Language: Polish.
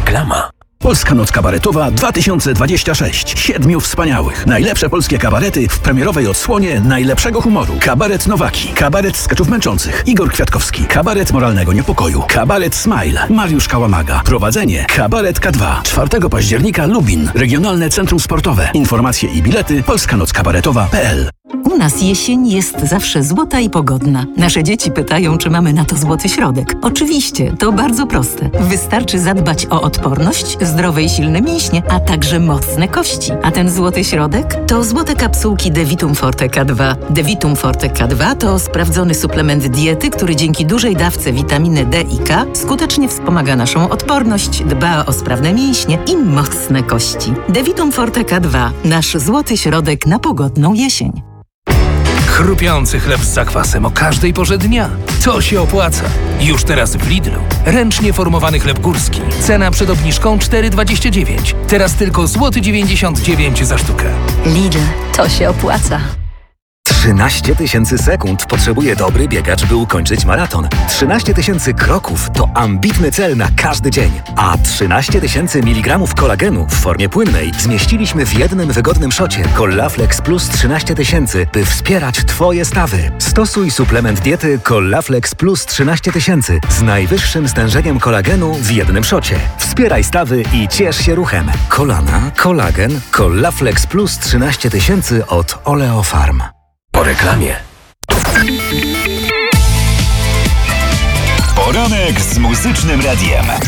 Reklama. Polska Noc Kabaretowa 2026. 7 wspaniałych. Najlepsze polskie kabarety w premierowej odsłonie najlepszego humoru. Kabaret Nowaki. Kabaret skeczów męczących. Igor Kwiatkowski. Kabaret moralnego niepokoju. Kabaret Smile. Mariusz Kałamaga. Prowadzenie. Kabaret K2. 4 października Lubin. Regionalne Centrum Sportowe. Informacje i bilety polskanockabaretowa.pl. U nas jesień jest zawsze złota i pogodna. Nasze dzieci pytają, czy mamy na to złoty środek. Oczywiście, to bardzo proste. Wystarczy zadbać o odporność, zdrowe i silne mięśnie, a także mocne kości. A ten złoty środek to złote kapsułki Devitum Forte K2. Devitum Forte K2 to sprawdzony suplement diety, który dzięki dużej dawce witaminy D i K skutecznie wspomaga naszą odporność, dba o sprawne mięśnie i mocne kości. Devitum Forte K2. Nasz złoty środek na pogodną jesień. Chrupiący chleb z zakwasem o każdej porze dnia. To się opłaca. Już teraz w Lidlu. Ręcznie formowany chleb górski. Cena przed obniżką 4,29. Teraz tylko złoty 99 za sztukę. Lidl, to się opłaca. 13 000 sekund potrzebuje dobry biegacz, by ukończyć maraton. 13 000 kroków to ambitny cel na każdy dzień. A 13 000 mg kolagenu w formie płynnej zmieściliśmy w jednym wygodnym szocie Collaflex Plus 13 000, by wspierać Twoje stawy. Stosuj suplement diety Collaflex Plus 13 000 z najwyższym stężeniem kolagenu w jednym szocie. Wspieraj stawy i ciesz się ruchem. Kolana, kolagen, Collaflex Plus 13 000 od Oleofarm. Po reklamie. Poranek z Muzycznym Radiem.